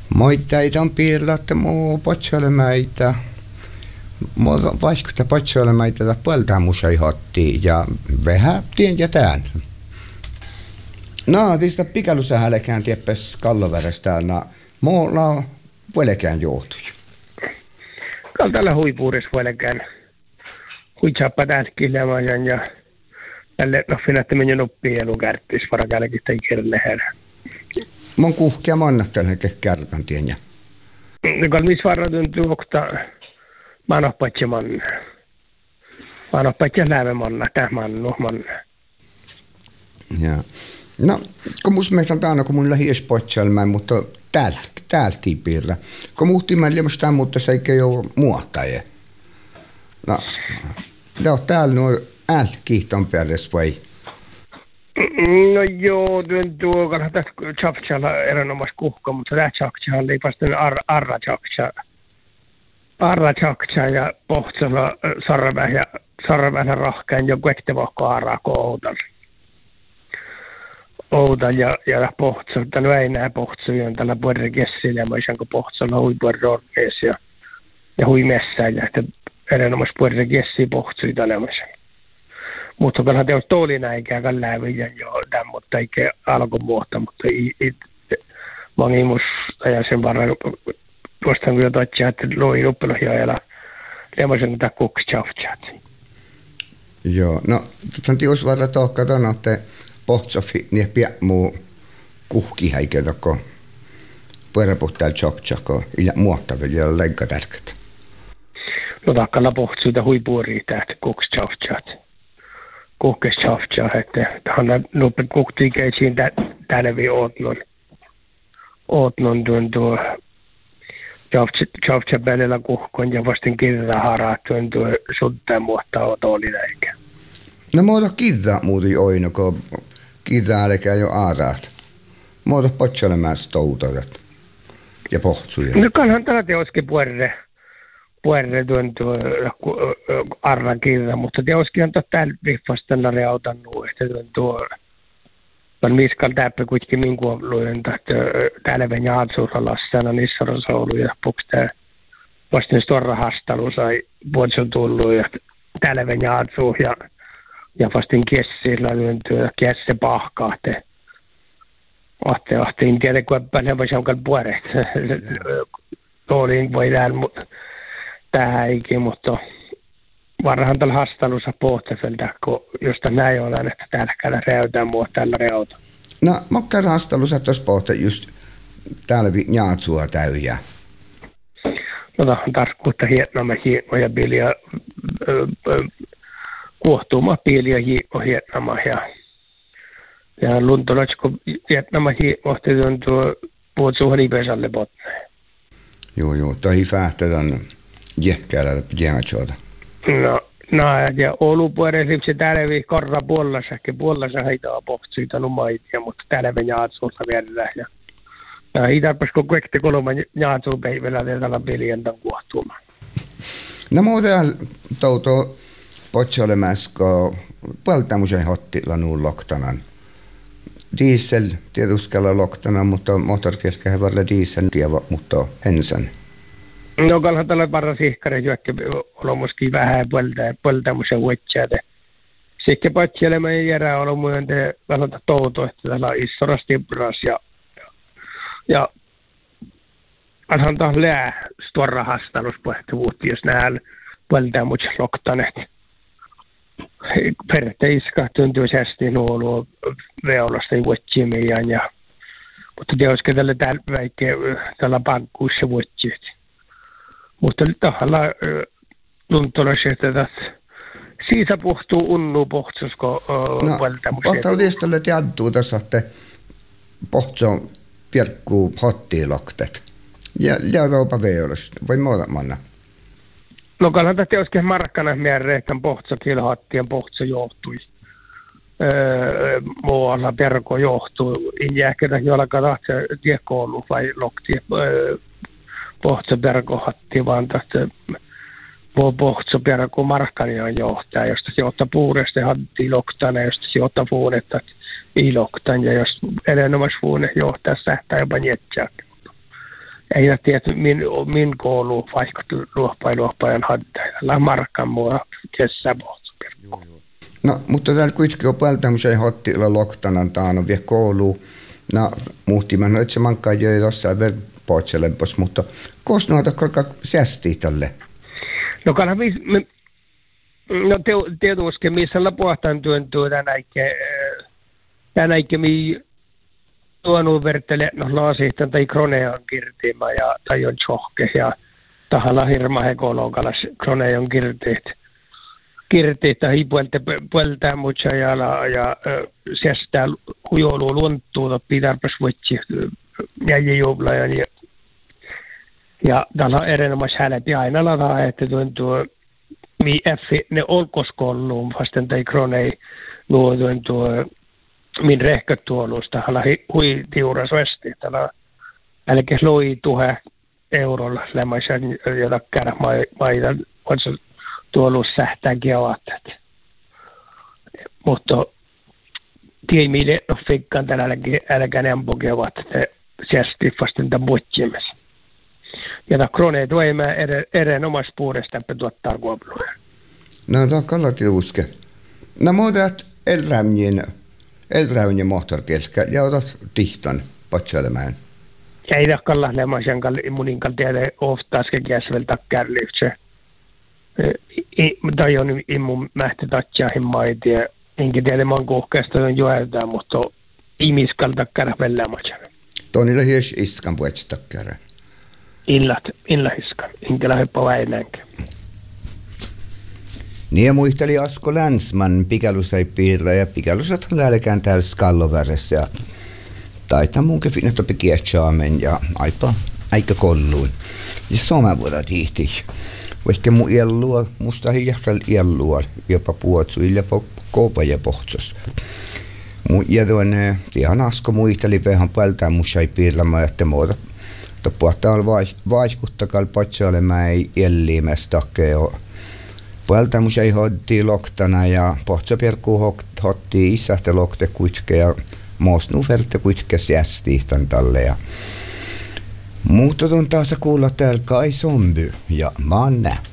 Moitteita on piirlatte muu potsolemäitä. Vaikka potsolemäitä puolta musei hotti ja vähän tien ja tään. No, tästä pikalussa hälekään tieppes kalloverestä, no muulla vuolekään johtui. Tällä huipuudessa vuolekään huitsappa täälläkin ja tälle finnatte meni nuppia ja lukärttis varakälläkin tai kirleherä. Mun kuhkia mannattelen kärkan tienä. Kalmis varratun tuokta manopatja manna. Manopatja läve manna, täh mannu manna. Ja. No, kun musta meitä on taana, kun mun lähi espotselmään, mutta täälläkin piirrä. Kun muhtiin mä liemastään, mutta se ei ole muottaja. No, täällä nuo kiihton päälle vai? No joo, tuo kannattaa tjaptjalla erinomaisesti kuhka, mutta tämä tjaptjalla ei vasta arra tjaptja ja pohtsalla sarvella rahkeen ja kuektevahko arraa koutan. Outan ja pohtsa, mutta no ei näe pohtsuja, on tällä puolella kessillä, mä isanko pohtsalla hui puolella ja hui messään, ja että erinomaisesti puolella kessiä pohtsuja tälemmässä. Mutta kannattaa teos toolina eikä läviä jo tämän, mutta eikä alkumuotta, mutta mangimus ja sen varran tuostaan kun jotain että loi uppelohjaajalla lemmoisen tämä kukschaftchat. Joo, no tässä on tius varra tohka tuonne, että pohtsofi niin pian muu kuhki häikä toko puhutaan tjoktjako ja muotta vielä leikatärkät. No takkalla pohtsuita huipuuria tähtä kukschaftchat. Kuhkeschaftja, että hän on nuppet kuhtiikeisiin tänävi ootnon tuo chaftja päällä kuhkon ja vastin kirra haraattuun tuo suhteen muottaa otolina eikä. No muuta kirra muuten oina, kun kirra älkää jo aaraat. Muuta potsolemaan stoutorat ja pohtsuja. No kannattaa tällä teoskin puolelle tuo arra kirja, mutta teoskin on täällä viffastella reautannut, että tuo on miskal täppä kuitenkin minun luenta, että täällä venä Aatsuuralassana niissä rosoulu ja pukstää vastin storra hastalu sai vuotsun tullut ja täällä venä Aatsuur ja vastin kessillä lyöntyä kesse pahkahte. Ahte, en tiedä kun paljon voisi onkaan puolet. Tuoliin voi täällä tähän eikin, mutta varhaan tällä hastalussa pohtafeltä, kun josta näin olen, että täällä käydään reutään mua tällä reuta. No, mokkaan hastalussa tuossa pohta just täällä njaatsua täyjää. No, tähän tarkoittaa hienoa hienoja piiliä, kuohtuma piiliä hienoa ja luntolaitsko hienoa hienoa tuo puhutsuuhan ipesalle potneen. Joo, toi fähtetään jehkäällä jäätsoota. No, ja olupuolella se täällä vi korra puolassa heitaa pohtsuita numaitia, mutta täällä me jaatsuulla vielä. Ja hitarpas kun kuekti kolman jaatsuupäivällä tällä pelientan kuohtumaan. No muuten touto potsolemäsko puoltamusen hottilla nuun loktanan. Diesel tietyskellä loktanan, mutta motorkirkkähän varrella diesel tieva, mutta hensän. No kannattaa olla varra sihkari, jotta olomoskin vähän puoltamusen vuotsiaate. Sitten potselemme ei järää olomujen te kannattaa touto, että täällä on issorasti bras ja anhan taas lää storra hastalluspuhtuvuutti, jos nähdään puoltamusen loktaneet. Periaatteessa tuntuu säästi nuolua veolasta vuotsiimiaan mutta teoskin tällä täällä pankkuissa vuotsiit. Mutta nyt tahalla tuntolasi, että siitä puhtuu unnu pohtsusko puoltamusen. Pohtaa listalle tiedettuu tässä, että pohtso pierkkuu hottiiloktet. Ja roupa veolasta. Voi muuta manna. No kannattaa teoskin markkana määrin, että pohtso kilhattien pohtso johtui. Muualla perko johtuu. En jääkö jollakaan tahtia tiekoulu vai lokti pohtso perko hatti, vaan tahtia pohtso perko markkani on johtaja, josta se ottaa puuresta hatti loktana, josta se ottaa puunetta ei loktan, ja jos erinomaisesti puune johtaa sähtää jopa njetsää. Ei tiedä, min koulu vaikka luohpajan hadda. Markan mua kesä No, mutta täällä kuitenkin on paljon tämmöisiä hottilla loktanan taanut vielä kouluun. No, muhtimaan noit se mankkaan jo jossain verkpoitselempos, mutta koska noita kolka säästii tälle? No kannattaa tietysti, missä lapuahtaan työntyä tänäikö mi tuonut vertele, no laasihtan tai kroneon kirtiima ja tai on tjohke ja tahalla hirma ekologalas kroneon kirtiit tai puolta mucha ja säästää hujoulu luontuuta pitarpas vuotsi jäjijuublajan ja tällä on erinomaisesti hälet ja aina lataa, että tuo mi effi ne olkoskouluun vasten tai kronei nuo tuo min rehkötuolusta hala hui tiuras vesti tällä älkää loi 1000 eurolla lämmäisen jota käydä maita on tuolus sähtääkin avattat. Mutta tiimille no fikkaan tällä älkää nämpokin ovat että säästi vasten tämän botjimessa. Ja tämä krone toimee erinomaisesti puhdesta tuottaa kuopluja. No, tämä on kallati uske. No, muutat elräynjen moottorkeskä ja otat tihtan patselemään. Ei tämä kallahlemaan munin kalta tiedä oftaaskin käsveltä kärliykse. Tai on immun mähti tatjaahin maitia. Enkä tiedä man kuhkeasta on joeltaan, mutta imiskalta kärvellä. Tonilla hies iskan puhetsi takkärä. Illahiskan, enkä lähdepä väinäänkä. Niin muisteli Asko Länsman pikälusaipiirra ja pikälusat läälekään täällä Skalloväressä ja taitaa munkin finnet oppi kietsaamen ja aika kolluun. Ja soma vuoda tihti. Vaikka mun iellua, musta hiljahtal iellua, jopa puotsuilla koupa ja pohtsos. Ja tuonne, ihan Asko muisteli vähän päältään musaipiirra, mä ajattelin muuta. Toppuahtaa on vaihkuttakal patsaalemaa ei jelliimästä takeo. Puolta musa ei hoitti loktana ja pohtsapierkuu hotti isähtä lokte kuitke ja moosnuverte kuitke säästihtan talle. Ja muutto on taas kuulla täällä Kai Somby ja mä oon nää.